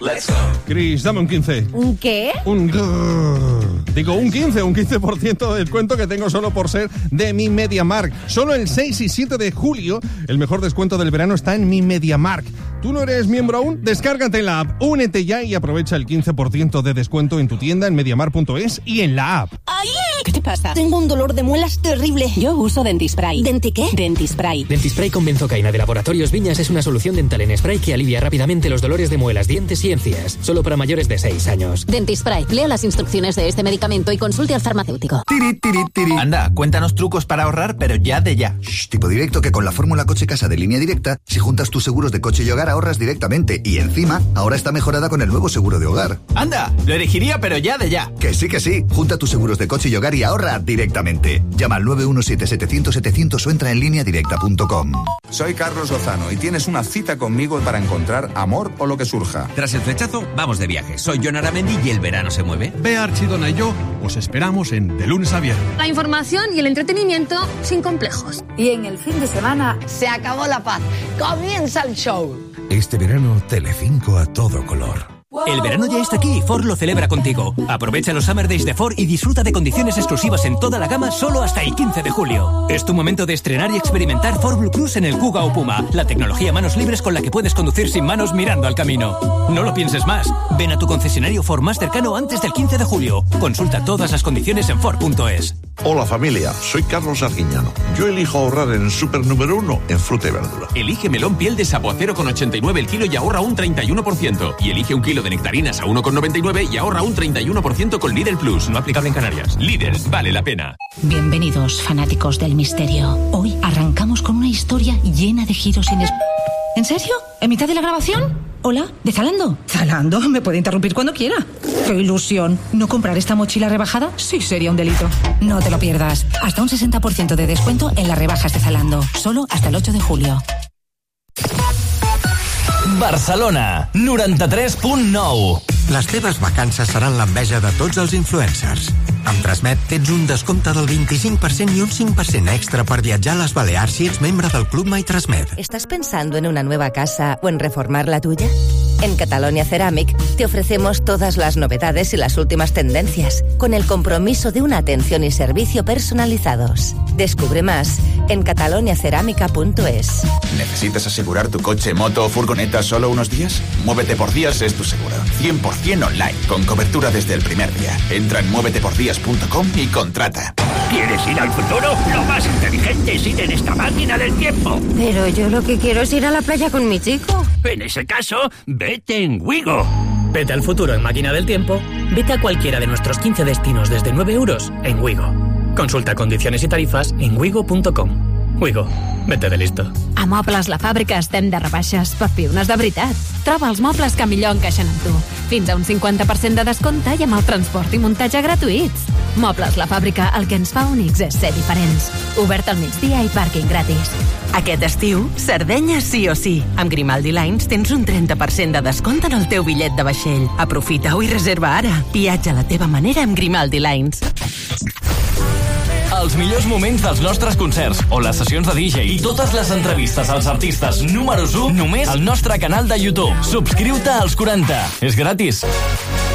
Let's go. Cris, dame un 15. ¿Un qué? Digo, un 15% de descuento que tengo solo por ser de Mi MediaMarkt. Solo el 6 y 7 de julio, el mejor descuento del verano está en Mi MediaMarkt. ¿Tú no eres miembro aún? Descárgate la app, únete ya y aprovecha el 15% de descuento en tu tienda en MediaMarkt.es y en la app. ¡Ay! ¿Qué te pasa? Tengo un dolor de muelas terrible. Yo uso Dentispray. ¿Denti qué? Dentispray. Dentispray con benzocaína de Laboratorios Viñas es una solución dental en spray que alivia rápidamente los dolores de muelas, dientes y encías. Solo para mayores de 6 años. Dentispray. Lea las instrucciones de este medicamento y consulte al farmacéutico. Anda, cuéntanos trucos para ahorrar, pero ya de ya. Tipo directo que con la fórmula coche-casa de Línea Directa, si juntas tus seguros de coche y hogar ahorras directamente. Y encima, ahora está mejorada con el nuevo seguro de hogar. Anda, lo elegiría, pero ya de ya. Que sí. Junta tus seguros de coche y hogar y ahorra directamente. Llama al 917-700-700 o entra en lineadirecta.com. Soy Carlos Lozano y tienes una cita conmigo para encontrar amor o lo que surja. Tras el flechazo, vamos de viaje. Soy Jon Aramendi y el verano se mueve. Bea Archidona y yo os esperamos en De Lunes a Viernes. La información y el entretenimiento sin complejos. Y en el fin de semana se acabó la paz. Comienza el show. Este verano, Telecinco a todo color. El verano ya está aquí y Ford lo celebra contigo. Aprovecha los Summer Days de Ford y disfruta de condiciones exclusivas en toda la gama solo hasta el 15 de julio. Es tu momento de estrenar y experimentar Ford Blue Cruise en el Kuga o Puma, la tecnología manos libres con la que puedes conducir sin manos mirando al camino. No lo pienses más. Ven a tu concesionario Ford más cercano antes del 15 de julio. Consulta todas las condiciones en Ford.es. Hola familia, soy Carlos Arguiñano. Yo elijo ahorrar en Super número 1 en fruta y verdura. Elige melón piel de sapo a 0,89 el kilo y ahorra un 31%. Y elige un kilo de nectarinas a 1,99 y ahorra un 31% con Lidl Plus. No aplicable en Canarias. Lidl, vale la pena. Bienvenidos, fanáticos del misterio. Hoy arrancamos con una historia llena de giros ¿En serio? ¿En mitad de la grabación? Hola, ¿de Zalando? ¿Zalando? Me puede interrumpir cuando quiera. ¡Qué ilusión! ¿No comprar esta mochila rebajada? Sí, sería un delito. No te lo pierdas. Hasta un 60% de descuento en las rebajas de Zalando. Solo hasta el 8 de julio. Barcelona, 93.9. Les teves vacances seran l'enveja de tots els influencers. Amb Transmet tens un descompte del 25% y un 5% extra per viatjar a les Balears si ets membre del Club My Transmet. ¿Estás pensando en una nueva casa o en reformar la tuya? En Catalonia Ceramic te ofrecemos todas las novedades y las últimas tendencias, con el compromiso de una atención y servicio personalizados. Descubre más en cataloniacerámica.es. ¿Necesitas asegurar tu coche, moto o furgoneta solo unos días? Muévete por Días es tu seguro. 100% online, con cobertura desde el primer día. Entra en muévetepordías.com y contrata. ¿Quieres ir al futuro? Lo más inteligente es ir en esta máquina del tiempo. Pero yo lo que quiero es ir a la playa con mi chico. En ese caso, vete en Wigo. Vete al futuro en Máquina del Tiempo. Vete a cualquiera de nuestros 15 destinos desde 9 euros en Wigo. Consulta condiciones y tarifas en wigo.com. Wigo, vete de listo. A Mobles La Fàbrica estem de rebaixes per piunes de veritat. Troba els mobles que millor encaixen amb tu. Fins a un 50% de descompte i amb el transport i muntatge gratuïts. Mobles La Fàbrica, el que ens fa únics és ser diferents. Obert al migdia i pàrquing gratis. Aquest estiu, Sardenya sí o sí. Amb Grimaldi Lines tens un 30% de descompte en el teu bitllet de vaixell. Aprofita-ho i reserva ara. Viatja a la teva manera amb Grimaldi Lines. Els millors moments dels nostres concerts o les sessions de DJ i totes les entrevistes als artistes números 1 només al nostre canal de YouTube. Subscriu-te als 40. És gratis.